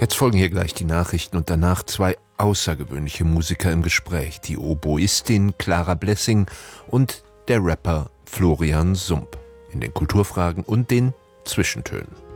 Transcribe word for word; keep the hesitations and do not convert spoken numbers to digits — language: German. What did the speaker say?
Jetzt folgen hier gleich die Nachrichten und danach zwei außergewöhnliche Musiker im Gespräch. Die Oboistin Clara Blessing und der Rapper Florian Sump. In den Kulturfragen und den Zwischentönen.